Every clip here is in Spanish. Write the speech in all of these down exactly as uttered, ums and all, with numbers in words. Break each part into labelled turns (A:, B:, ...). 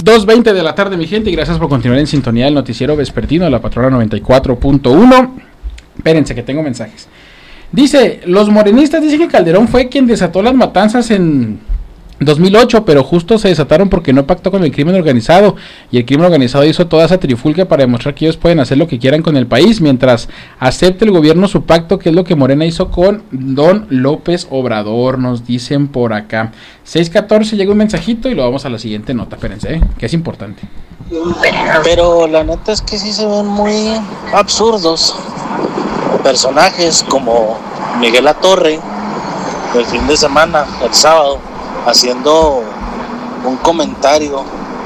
A: dos veinte de la tarde, mi gente, y gracias por continuar en sintonía del noticiero vespertino de la Patrona noventa y cuatro punto uno. Espérense que tengo mensajes. Dice, los morenistas dicen que Calderón fue quien desató las matanzas en dos mil ocho, pero justo se desataron porque no pactó con el crimen organizado, y el crimen organizado hizo toda esa trifulca para demostrar que ellos pueden hacer lo que quieran con el país, mientras acepte el gobierno su pacto, que es lo que Morena hizo con don López Obrador, nos dicen por acá. seis catorce, llega un mensajito y lo vamos a la siguiente nota, espérense, ¿eh? Que es importante.
B: Pero la neta es que sí se ven muy absurdos personajes como Miguel Latorre el fin de semana, el sábado, haciendo un comentario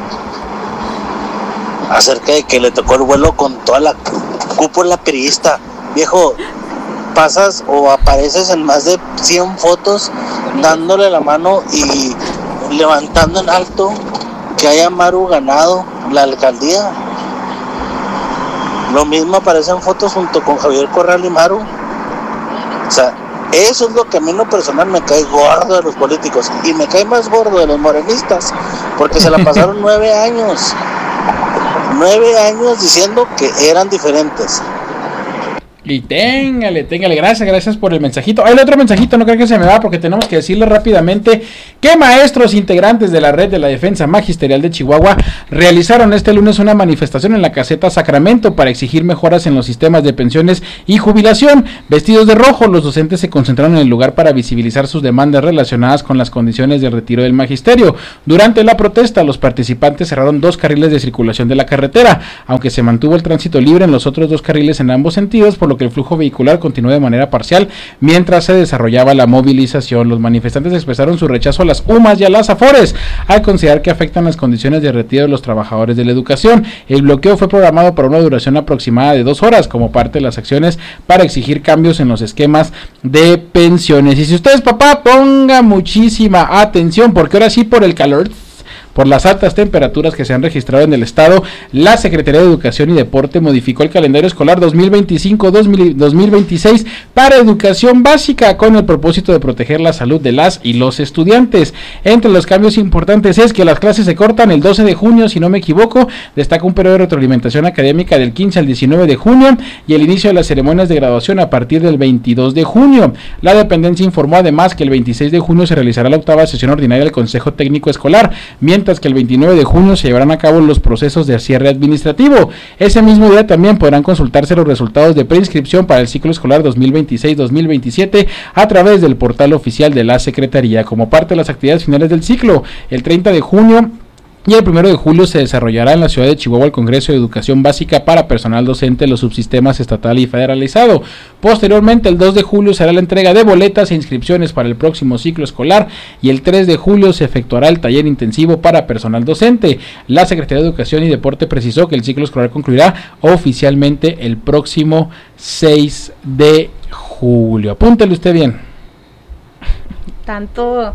B: acerca de que le tocó el vuelo con toda la cúpula priista. Viejo, pasas o apareces en más de cien fotos dándole la mano y levantando en alto que haya Maru ganado la alcaldía. Lo mismo aparece en fotos junto con Javier Corral y Maru. O sea, eso es lo que a mí en lo personal me cae gordo de los políticos, y me cae más gordo de los morenistas, porque se la pasaron nueve años, nueve años diciendo que eran diferentes.
A: Y téngale, téngale, gracias, gracias por el mensajito. Hay otro mensajito, no creo que se me va porque tenemos que decirle rápidamente que maestros integrantes de la Red de la Defensa Magisterial de Chihuahua realizaron este lunes una manifestación en la caseta Sacramento para exigir mejoras en los sistemas de pensiones y jubilación. Vestidos de rojo, los docentes se concentraron en el lugar para visibilizar sus demandas relacionadas con las condiciones de retiro del magisterio. Durante la protesta, los participantes cerraron dos carriles de circulación de la carretera, aunque se mantuvo el tránsito libre en los otros dos carriles en ambos sentidos, por lo que el flujo vehicular continuó de manera parcial mientras se desarrollaba la movilización. Los manifestantes expresaron su rechazo a las U M A S y a las AFORES al considerar que afectan las condiciones de retiro de los trabajadores de la educación. El bloqueo fue programado para una duración aproximada de dos horas como parte de las acciones para exigir cambios en los esquemas de pensiones. Y si usted es papá, ponga muchísima atención, porque ahora sí, por el calor, por las altas temperaturas que se han registrado en el estado, la Secretaría de Educación y Deporte modificó el calendario escolar dos mil veinticinco dos mil veintiséis para educación básica con el propósito de proteger la salud de las y los estudiantes. Entre los cambios importantes es que las clases se cortan el doce de junio, si no me equivoco, destaca un periodo de retroalimentación académica del quince al diecinueve de junio y el inicio de las ceremonias de graduación a partir del veintidós de junio. La dependencia informó además que el veintiséis de junio se realizará la octava sesión ordinaria del Consejo Técnico Escolar, mientras que el veintinueve de junio se llevarán a cabo los procesos de cierre administrativo. Ese mismo día también podrán consultarse los resultados de preinscripción para el ciclo escolar dos mil veintiséis dos mil veintisiete a través del portal oficial de la Secretaría. Como parte de las actividades finales del ciclo, el treinta de junio y el primero de julio se desarrollará en la ciudad de Chihuahua el Congreso de Educación Básica para personal docente de los subsistemas estatal y federalizado. Posteriormente, el dos de julio será la entrega de boletas e inscripciones para el próximo ciclo escolar y el tres de julio se efectuará el taller intensivo para personal docente. La Secretaría de Educación y Deporte precisó que el ciclo escolar concluirá oficialmente el próximo seis de julio. Apúntele usted bien.
C: Tanto...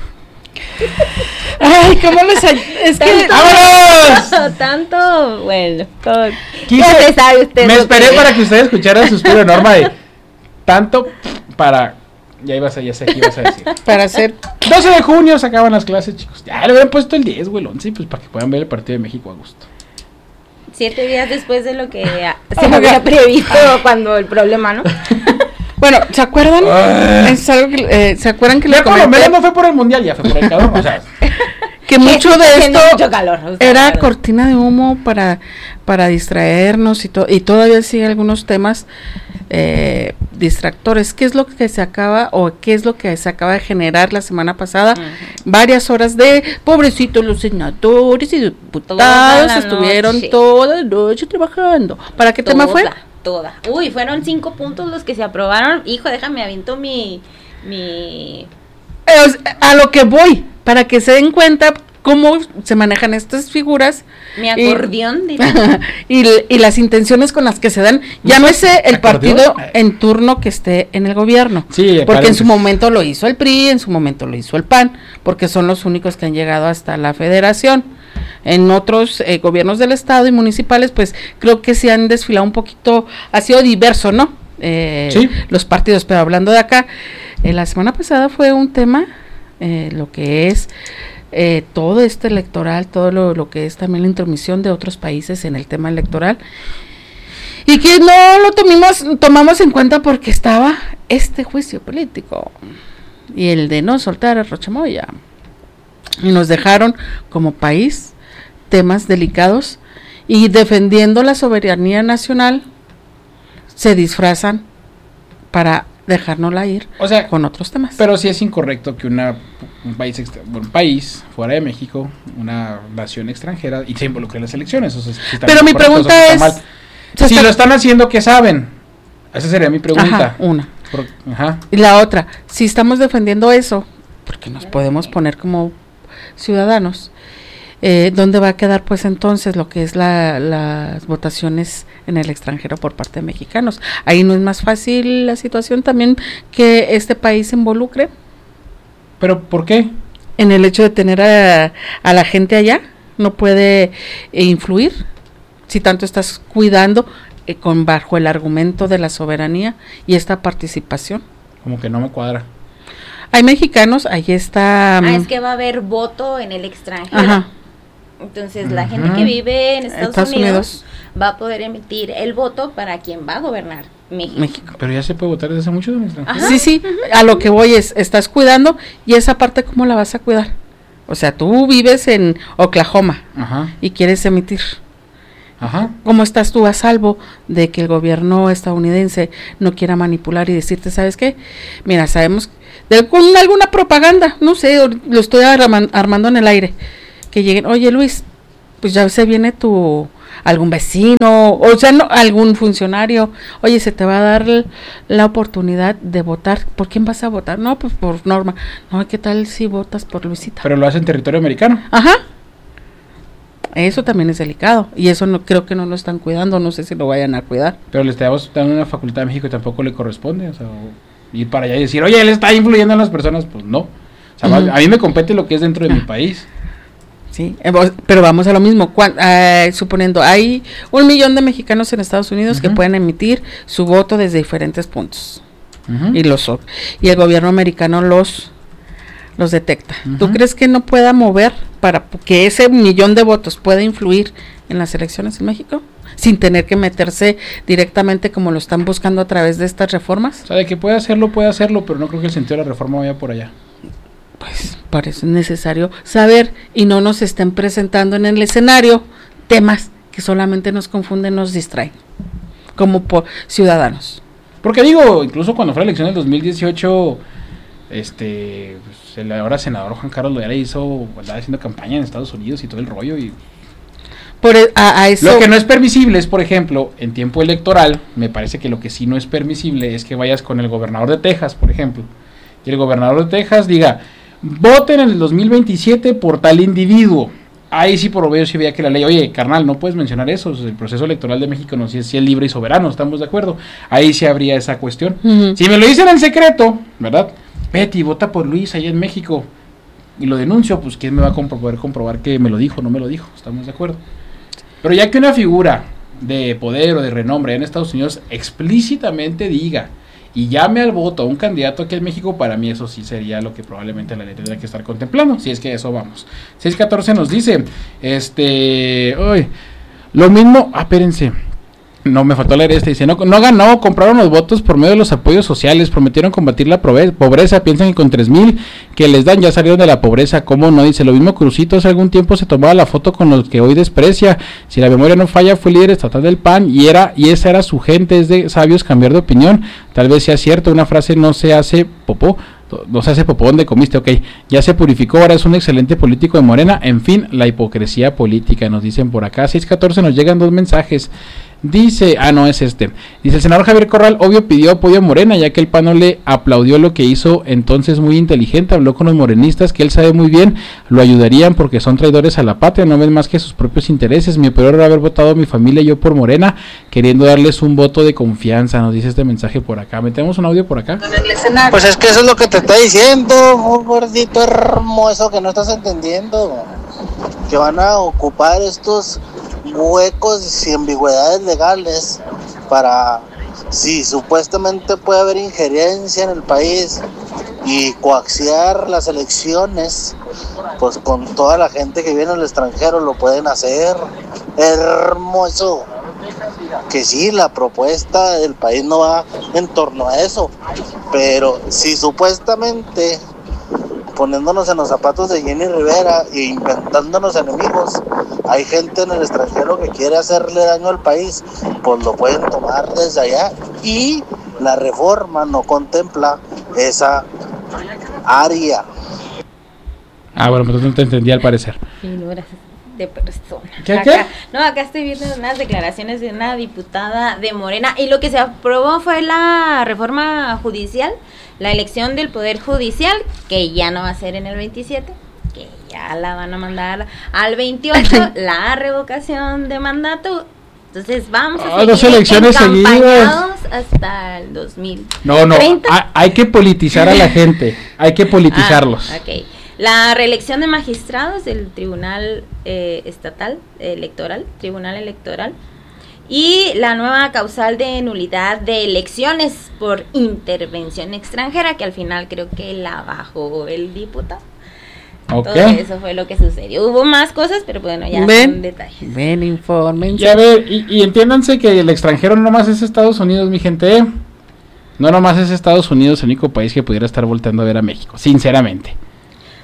D: Ay, ¿cómo les ay- es
C: tanto,
D: que
A: ¡vámonos!
C: Tanto, bueno, todo.
A: Quise,
C: Ya se sabe usted.
A: me
C: lo
A: esperé
C: que-
A: para que ustedes escucharan el suspiro de Norma de tanto para... Ya ibas a, ya sé qué ibas a decir.
D: para hacer
A: doce de junio se acaban las clases, chicos. Ya le hubieran puesto el diez, güey, el once, pues para que puedan ver el partido de México a gusto.
C: Siete días después de lo que ah, se me había previsto cuando el problema, ¿no?
D: bueno, ¿se acuerdan?
A: Ay.
D: Es algo que eh, ¿se acuerdan que les
A: Ya por lo
D: comenté
A: menos no fue por el mundial, ya fue por el calor, o sea.
D: que mucho de
C: Haciendo
D: esto
C: mucho calor, o sea,
D: era
C: claro.
D: cortina de humo para para distraernos y to- y todavía sigue algunos temas eh, distractores? ¿Qué es lo que se acaba o qué es lo que se acaba de generar la semana pasada? Uh-huh. Varias horas de pobrecitos los senadores y diputados
C: Toda
D: estuvieron
C: noche.
D: toda la noche trabajando. ¿Para qué
C: Toda,
D: tema fue?
C: Toda. Uy, fueron cinco puntos los que se aprobaron. Hijo, déjame aviento mi mi
D: Eh, a lo que voy, para que se den cuenta cómo se manejan estas figuras.
C: mi acordeón.
D: Y, y, y las intenciones con las que se dan. Llámese el
A: ¿Acordeón?
D: partido en turno que esté en el gobierno.
A: Sí,
D: porque en su momento lo hizo el P R I, en su momento lo hizo el P A N, porque son los únicos que han llegado hasta la federación. En otros eh, gobiernos del estado y municipales, pues creo que se han desfilado un poquito, ha sido diverso, ¿no? Eh,
A: sí.
D: Los partidos, pero hablando de acá, eh, la semana pasada fue un tema, eh, lo que es eh, todo este electoral, todo lo, lo que es también la intromisión de otros países en el tema electoral, y que no lo tomamos, tomamos en cuenta porque estaba este juicio político y el de no soltar a Rocha Moya, y nos dejaron como país temas delicados, y defendiendo la soberanía nacional se disfrazan para dejárnosla ir, o sea, con otros temas.
A: Pero sí es incorrecto que una un país extra, un país fuera de México, una nación extranjera, y se involucre en las elecciones. O sea, si
D: pero mi pregunta es,
A: mal. Si está... lo están haciendo, ¿qué saben? Esa sería mi pregunta.
D: Ajá, una.
A: Por, ajá.
D: Y la otra, si estamos defendiendo eso, porque nos podemos poner como ciudadanos, eh, ¿dónde va a quedar pues entonces lo que es la, las votaciones en el extranjero por parte de mexicanos? Ahí no es más fácil la situación también que este país se involucre.
A: ¿Pero por qué?
D: En el hecho de tener a, a la gente allá, no puede eh, influir, si tanto estás cuidando eh, con bajo el argumento de la soberanía y esta participación.
A: Como que no me cuadra.
D: Hay mexicanos, ahí está...
C: Ah, es que va a haber voto en el extranjero. Ajá. Entonces, uh-huh. la gente que vive en Estados, Estados Unidos, Unidos va a poder emitir el voto para quien va a gobernar México. México.
A: Pero ya se puede votar desde hace mucho en el extranjero.
D: Sí, sí, uh-huh. a lo que voy es, estás cuidando, y esa parte, ¿cómo la vas a cuidar? O sea, tú vives en Oklahoma, ajá, y quieres emitir. Ajá. ¿Cómo estás tú a salvo de que el gobierno estadounidense no quiera manipular y decirte, ¿sabes qué? Mira, sabemos, de, con alguna propaganda, no sé, lo estoy arma, armando en el aire, que lleguen, oye Luis, pues ya se viene tu, algún vecino, o sea, no, algún funcionario, oye, se te va a dar la oportunidad de votar, ¿por quién vas a votar? No, pues por Norma. No, ¿qué tal si votas por Luisita?
A: Pero lo hace en territorio americano.
D: Ajá. Eso también es delicado, y eso no creo que no lo están cuidando, no sé si lo vayan a cuidar.
A: Pero le estamos dando una facultad de México y tampoco le corresponde, o sea, ir para allá y decir, oye, él está influyendo en las personas, pues no. O sea, uh-huh. a mí me compete lo que es dentro de mi país.
D: Sí, pero vamos a lo mismo, Cuan, uh, suponiendo, hay un millón de mexicanos en Estados Unidos uh-huh. que pueden emitir su voto desde diferentes puntos, uh-huh. y los y el gobierno americano los... los detecta. Uh-huh. ¿Tú crees que no pueda mover para que ese millón de votos pueda influir en las elecciones en México? Sin tener que meterse directamente como lo están buscando a través de estas reformas.
A: O sea, de que puede hacerlo, puede hacerlo, pero no creo que el sentido de la reforma vaya por allá.
D: Pues por eso es necesario saber y no nos estén presentando en el escenario temas que solamente nos confunden, nos distraen como por ciudadanos.
A: Porque digo, incluso cuando fue la elección del dos mil dieciocho... Este, pues el ahora senador Juan Carlos Loera hizo, andaba haciendo campaña en Estados Unidos y todo el rollo y
D: por el, a, a eso.
A: Lo que no es permisible es, por ejemplo, en tiempo electoral, me parece que lo que sí no es permisible es que vayas con el gobernador de Texas, por ejemplo, y el gobernador de Texas diga, voten en el dos mil veintisiete por tal individuo. Ahí sí por obvio sí veía que la ley, oye, carnal, no puedes mencionar eso, el proceso electoral de México no si es, si es libre y soberano, estamos de acuerdo. Ahí sí habría esa cuestión. Uh-huh. Si me lo dicen en secreto, ¿verdad? Betty, vota por Luis allá en México y lo denuncio, pues quién me va a compro- poder comprobar que me lo dijo, no me lo dijo, estamos de acuerdo. Pero ya que una figura de poder o de renombre en Estados Unidos explícitamente diga y llame al voto a un candidato aquí en México, para mí eso sí sería lo que probablemente la ley tendría que estar contemplando, si es que eso vamos. seis catorce nos dice, este, uy, lo mismo, ah, espérense. No, me faltó leer este, dice, no, no ganó, compraron los votos por medio de los apoyos sociales, prometieron combatir la pobreza, piensan que con tres mil que les dan ya salieron de la pobreza, ¿cómo no? Dice, lo mismo Crucito, hace algún tiempo se tomaba la foto con los que hoy desprecia, si la memoria no falla, fue líder estatal del P A N, y era y esa era su gente, es de sabios cambiar de opinión, tal vez sea cierto, una frase no se hace popó, no se hace popó donde comiste, ok, ya se purificó, ahora es un excelente político de Morena, en fin, la hipocresía política, nos dicen por acá, seis catorce nos llegan dos mensajes. Dice, ah no es este, dice el senador Javier Corral, obvio pidió apoyo a Morena, ya que el P A N no le aplaudió lo que hizo, entonces muy inteligente, habló con los morenistas, que él sabe muy bien, lo ayudarían porque son traidores a la patria, no ven más que sus propios intereses, mi peor era haber votado a mi familia y yo por Morena, queriendo darles un voto de confianza, nos dice este mensaje por acá, metemos un audio por acá.
B: Pues es que eso es lo que te está diciendo, un gordito hermoso que no estás entendiendo, que van a ocupar estos huecos y ambigüedades legales para, si supuestamente puede haber injerencia en el país, y coaxiar las elecciones, pues con toda la gente que viene al extranjero lo pueden hacer. Hermoso. Que sí, la propuesta del país no va en torno a eso, pero si supuestamente, poniéndonos en los zapatos de Jenny Rivera e inventándonos enemigos, hay gente en el extranjero que quiere hacerle daño al país, pues lo pueden tomar desde allá, y la reforma no contempla esa área.
A: Ah, bueno, pues no te entendí al parecer.
C: Sí, no, gracias. De persona.
A: ¿Qué,
C: acá,
A: qué?
C: No, acá estoy viendo unas declaraciones de una diputada de Morena, y lo que se aprobó fue la reforma judicial, la elección del Poder Judicial, que ya no va a ser en el veintisiete, que ya la van a mandar al veintiocho, la revocación de mandato. Entonces vamos a
A: oh,
C: seguir
A: dos elecciones seguidas
C: hasta el dos mil treinta.
A: No, no, hay, hay que politizar a la gente, hay que politizarlos.
C: Ah, ok. La reelección de magistrados del Tribunal eh, Estatal Electoral, Tribunal Electoral, y la nueva causal de nulidad de elecciones por intervención extranjera, que al final creo que la bajó el diputado.
A: Okay.
C: Todo eso fue lo que sucedió. Hubo más cosas, pero bueno, ya
D: ven,
C: son detalles.
D: Ven, infórmense.
A: Ya ver, y, y entiéndanse que el extranjero no nomás es Estados Unidos, mi gente. No nomás es Estados Unidos el único país que pudiera estar volteando a ver a México, sinceramente.